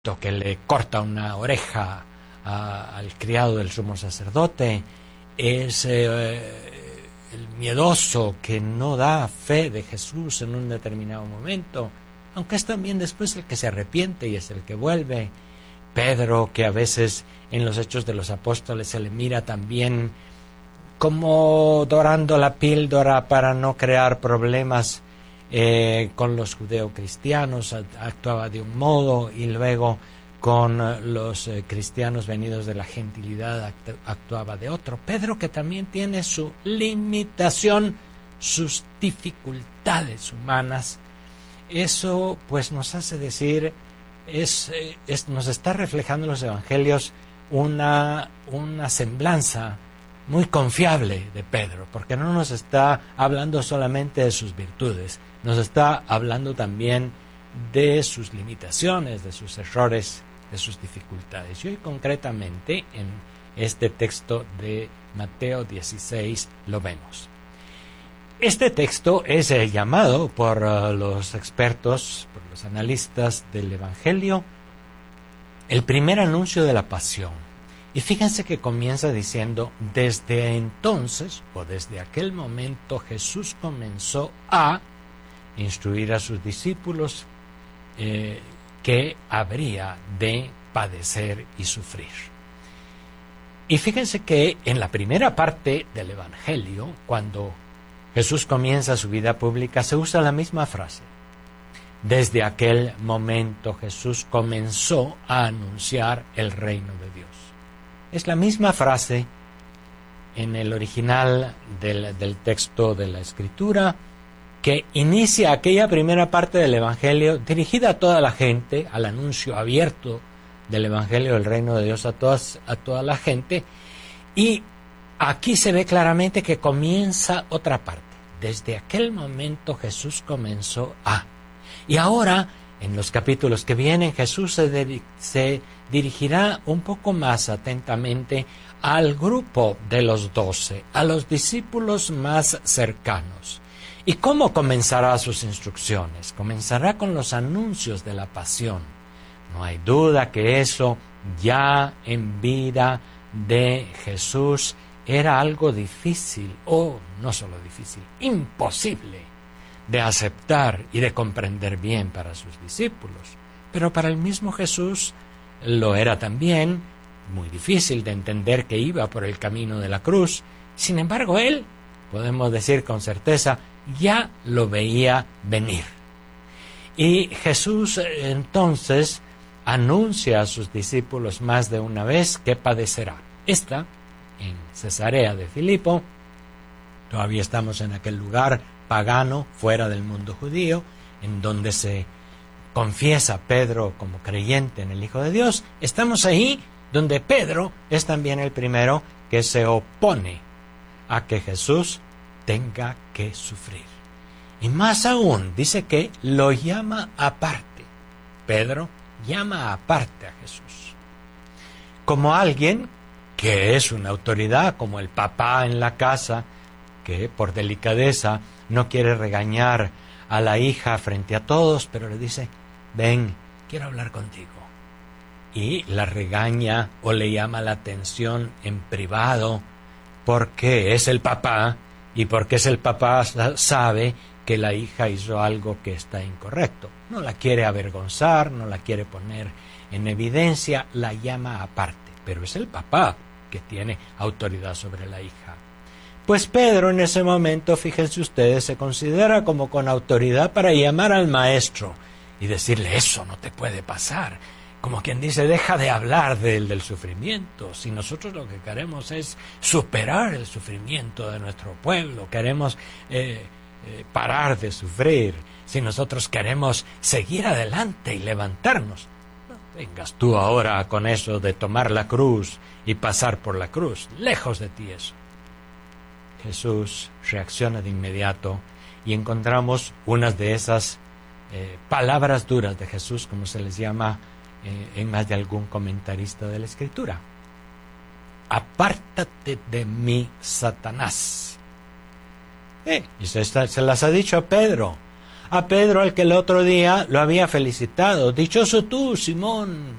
que le corta una oreja al criado del sumo sacerdote, es el miedoso que no da fe de Jesús en un determinado momento, aunque es también después el que se arrepiente y es el que vuelve. Pedro, que a veces en los Hechos de los Apóstoles se le mira también como dorando la píldora para no crear problemas con los judeocristianos, actuaba de un modo, y luego con los cristianos venidos de la gentilidad actuaba de otro. Pedro, que también tiene su limitación, sus dificultades humanas. Eso pues nos hace decir, nos está reflejando en los evangelios una semblanza muy confiable de Pedro, porque no nos está hablando solamente de sus virtudes, nos está hablando también de sus limitaciones, de sus errores, de sus dificultades. Y hoy concretamente en este texto de Mateo 16 lo vemos. Este texto es llamado por los expertos, por los analistas del Evangelio, el primer anuncio de la pasión. Y fíjense que comienza diciendo: desde entonces, o desde aquel momento, Jesús comenzó a instruir a sus discípulos que habría de padecer y sufrir. Y fíjense que en la primera parte del Evangelio, cuando Jesús comienza su vida pública, se usa la misma frase. Desde aquel momento Jesús comenzó a anunciar el reino de Dios. Es la misma frase en el original del texto de la Escritura, que inicia aquella primera parte del Evangelio dirigida a toda la gente, al anuncio abierto del Evangelio del reino de Dios a toda la gente. Y aquí se ve claramente que comienza otra parte. Desde aquel momento Jesús comenzó a... Y ahora, en los capítulos que vienen, Jesús se dirigirá un poco más atentamente al grupo de los 12, a los discípulos más cercanos. ¿Y cómo comenzará sus instrucciones? Comenzará con los anuncios de la pasión. No hay duda que eso ya en vida de Jesús era algo difícil, o no solo difícil, imposible de aceptar y de comprender bien para sus discípulos. Pero para el mismo Jesús lo era también muy difícil de entender que iba por el camino de la cruz. Sin embargo, él, podemos decir con certeza, ya lo veía venir. Y Jesús entonces anuncia a sus discípulos más de una vez que padecerá. Esta, en Cesarea de Filipo, todavía estamos en aquel lugar pagano, fuera del mundo judío, en donde se confiesa Pedro como creyente en el Hijo de Dios. Estamos ahí donde Pedro es también el primero que se opone a que Jesús tenga que sufrir. Y más aún, dice que lo llama aparte. Pedro llama aparte a Jesús como alguien que es una autoridad, como el papá en la casa, que por delicadeza no quiere regañar a la hija frente a todos, pero le dice: ven, quiero hablar contigo. Y la regaña o le llama la atención en privado, porque es el papá, y porque es el papá sabe que la hija hizo algo que está incorrecto. No la quiere avergonzar, no la quiere poner en evidencia, la llama aparte, pero es el papá que tiene autoridad sobre la hija. Pues Pedro en ese momento, fíjense ustedes, se considera como con autoridad para llamar al maestro y decirle: eso no te puede pasar. Como quien dice: deja de hablar del sufrimiento. Si nosotros lo que queremos es superar el sufrimiento de nuestro pueblo, queremos parar de sufrir, si nosotros queremos seguir adelante y levantarnos, no vengas tú ahora con eso de tomar la cruz y pasar por la cruz. Lejos de ti eso. Jesús reacciona de inmediato y encontramos unas de esas palabras duras de Jesús, como se les llama en más de algún comentarista de la Escritura. Apártate de mí, Satanás. Y se las ha dicho a Pedro. a Pedro, al que el otro día lo había felicitado. Dichoso tú, Simón,